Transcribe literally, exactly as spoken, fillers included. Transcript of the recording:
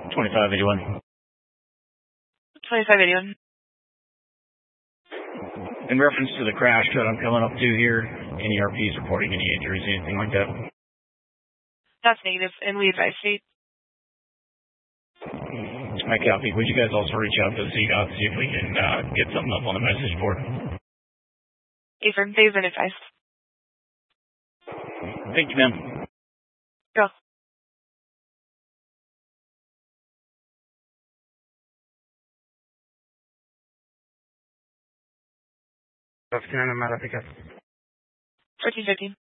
twenty-five eighty-one. twenty-five eighty-one. In reference to the crash that I'm coming up to here, any R Ps reporting any injuries, anything like that? That's negative, and we advise state. I copy. Would you guys also reach out to the C D O T, see if we can uh, get something up on the message board? Affirm, they've been advised. Thank you, ma'am. Go. fourteen fifteen. fourteen fifteen.